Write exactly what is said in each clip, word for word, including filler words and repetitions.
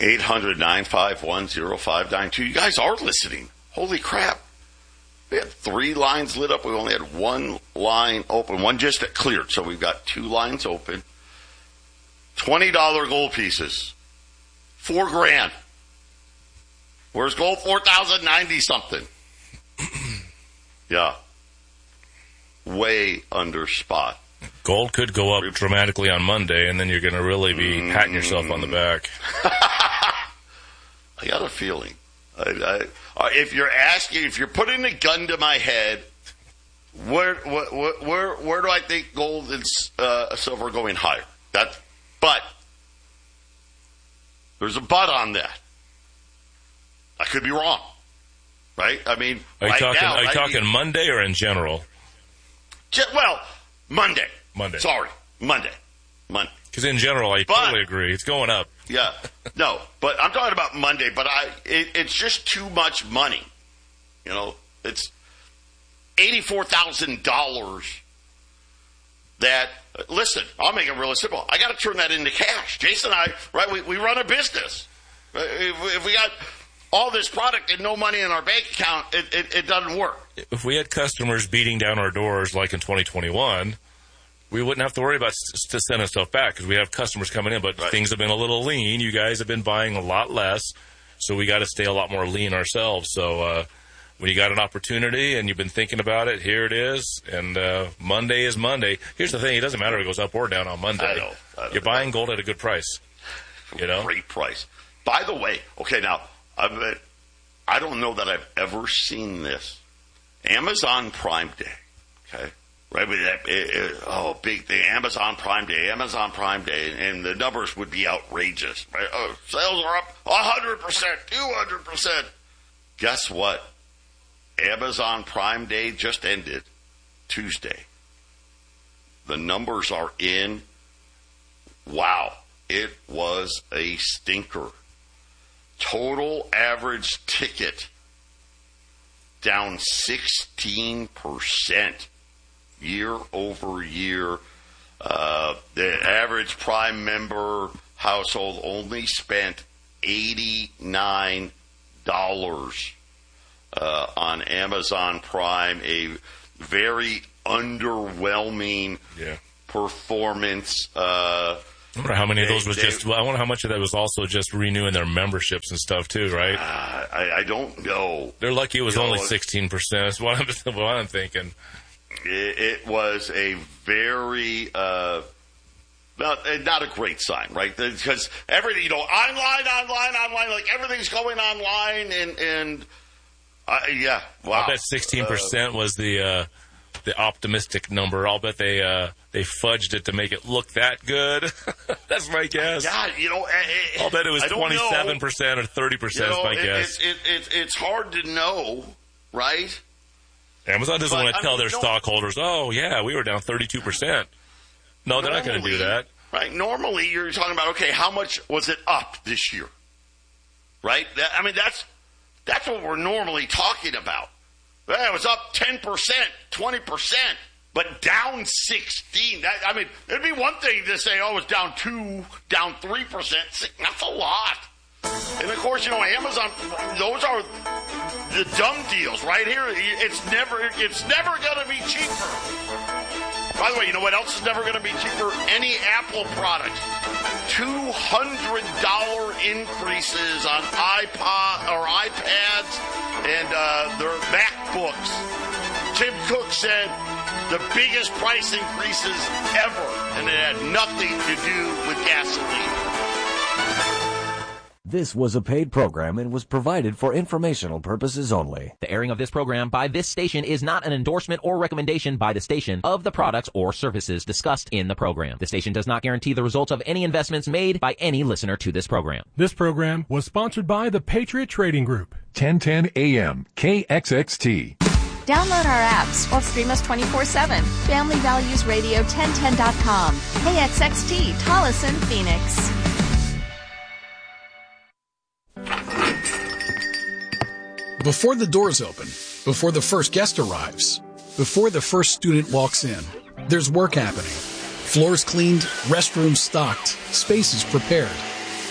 eight hundred, nine five one, oh five nine two. You guys are listening. Holy crap. We had three lines lit up. We only had one line open. One just cleared. So we've got two lines open. twenty dollars gold pieces. Four grand. Where's gold? four thousand ninety something. Yeah. Way under spot. Gold could go up dramatically on Monday, and then you're going to really be mm. patting yourself on the back. I got a feeling. I, I, if you're asking, if you're putting a gun to my head, where where where, where do I think gold and uh, silver are going higher? That, but there's a but on that. I could be wrong, right? I mean, are you right talking? now, are you I talking mean, Monday or in general? Well, Monday. Monday. Sorry, Monday. Monday. Because in general, I but, totally agree. It's going up. Yeah. No, but I'm talking about Monday, but I it, it's just too much money. You know, it's eighty-four thousand dollars that, listen, I'll make it really simple. I got to turn that into cash. Jason and I, right, we, we run a business. If, if we got all this product and no money in our bank account, it, it, it doesn't work. If we had customers beating down our doors like in twenty twenty-one, we wouldn't have to worry about st- sending stuff back because we have customers coming in. But right. Things have been a little lean. You guys have been buying a lot less, so we got to stay a lot more lean ourselves. So uh, when you got an opportunity and you've been thinking about it, here it is. And uh, Monday is Monday. Here's the thing. It doesn't matter if it goes up or down on Monday. I know. I know. You're buying gold at a good price. You know? Great price. By the way, okay, now, I've, I don't know that I've ever seen this. Amazon Prime Day, okay? Right, with that, it, it, oh, big thing, Amazon Prime Day, Amazon Prime Day, and the numbers would be outrageous, right? Oh, sales are up one hundred percent, two hundred percent. Guess what? Amazon Prime Day just ended Tuesday. The numbers are in. Wow, it was a stinker. Total average ticket down sixteen percent. Year over year, uh, the average Prime member household only spent eighty-nine dollars uh, on Amazon Prime, a very underwhelming yeah. performance. Uh, I wonder how many they, of those was they, just, well, I wonder how much of that was also just renewing their memberships and stuff too, right? Uh, I, I don't know. They're lucky it was you only know, sixteen percent. That's what I'm, what I'm thinking. It, it was a very, uh, not, not a great sign, right? Because everything, you know, online, online, online, like everything's going online, and, and uh, yeah, wow. I bet sixteen percent uh, was the uh, the optimistic number. I'll bet they uh, they fudged it to make it look that good. That's my guess. Yeah, you know, it, I'll bet it was twenty-seven percent or thirty percent you know, is my it, guess. It, it, it, it's hard to know, right? Amazon doesn't but, want to I tell mean, their no, stockholders, oh, yeah, we were down thirty-two percent. No, they're not going to do that. Right. Normally, you're talking about, okay, how much was it up this year? Right? That, I mean, that's that's what we're normally talking about. Well, it was up ten percent, twenty percent, but down sixteen. That, I mean, it'd be one thing to say, oh, it's down two, down three percent. That's a lot. And, of course, you know, Amazon, those are the dumb deals right here. It's never it's never going to be cheaper. By the way, you know what else is never going to be cheaper? Any Apple product. two hundred dollars increases on iPod or iPads and uh, their MacBooks. Tim Cook said the biggest price increases ever, and it had nothing to do with gasoline. This was a paid program and was provided for informational purposes only. The airing of this program by this station is not an endorsement or recommendation by the station of the products or services discussed in the program. The station does not guarantee the results of any investments made by any listener to this program. This program was sponsored by the Patriot Trading Group. ten ten A M K X X T. Download our apps or stream us twenty-four seven. Family Values Radio ten ten dot com. K X X T, Tolleson, Phoenix. Before the doors open, before the first guest arrives, before the first student walks in, there's work happening. Floors cleaned, restrooms stocked, spaces prepared.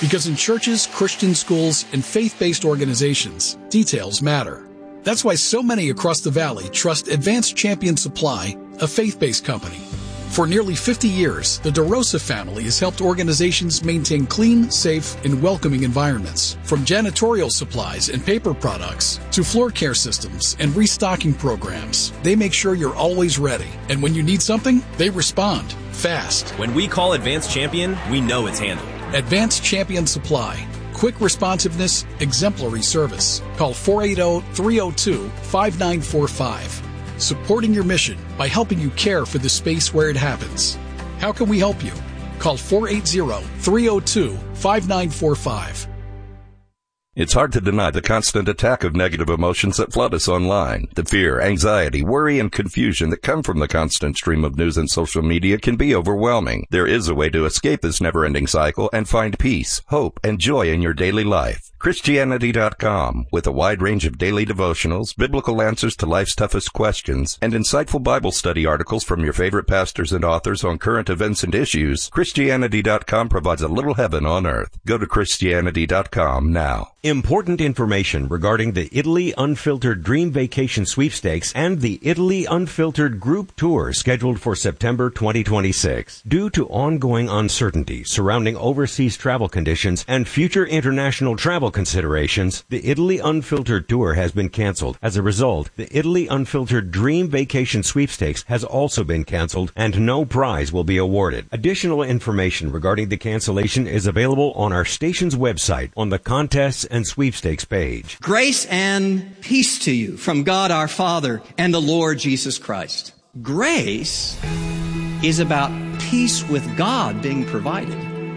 Because in churches, Christian schools, and faith-based organizations, details matter. That's why so many across the valley trust Advanced Champion Supply, a faith-based company. For nearly fifty years, the DeRosa family has helped organizations maintain clean, safe, and welcoming environments. From janitorial supplies and paper products to floor care systems and restocking programs, they make sure you're always ready. And when you need something, they respond fast. When we call Advanced Champion, we know it's handled. Advanced Champion Supply. Quick responsiveness, exemplary service. Call four eight zero, three zero two, five nine four five. Supporting your mission by helping you care for the space where it happens. How can we help you? Call four eight zero, three zero two, five nine four five. It's hard to deny the constant attack of negative emotions that flood us online. The fear, anxiety, worry, and confusion that come from the constant stream of news and social media can be overwhelming. There is a way to escape this never-ending cycle and find peace, hope, and joy in your daily life. Christianity dot com, with a wide range of daily devotionals, biblical answers to life's toughest questions, and insightful Bible study articles from your favorite pastors and authors on current events and issues, Christianity dot com provides a little heaven on earth. Go to Christianity dot com now. Important information regarding the Italy Unfiltered Dream Vacation Sweepstakes and the Italy Unfiltered Group Tour scheduled for September twenty twenty-six. Due to ongoing uncertainty surrounding overseas travel conditions and future international travel considerations, the Italy Unfiltered Tour has been canceled. As a result, the Italy Unfiltered Dream Vacation Sweepstakes has also been canceled and no prize will be awarded. Additional information regarding the cancellation is available on our station's website on the contests and sweepstakes page. Grace and peace to you from God our Father and the Lord Jesus Christ. Grace is about peace with God being provided.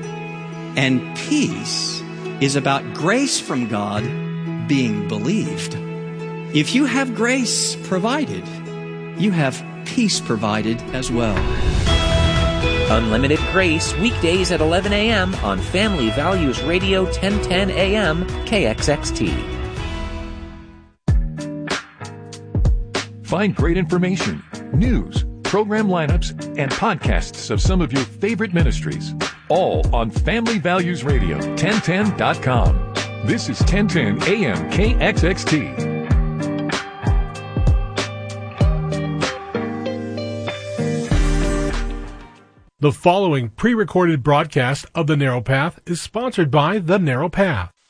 And peace is about grace from God being believed. If you have grace provided, you have peace provided as well. Unlimited Grace, weekdays at eleven a.m. on Family Values Radio ten ten A M K X X T. Find great information, news, program lineups, and podcasts of some of your favorite ministries, all on Family Values Radio ten ten dot com. This is ten ten A M K X X T. The following pre-recorded broadcast of The Narrow Path is sponsored by The Narrow Path.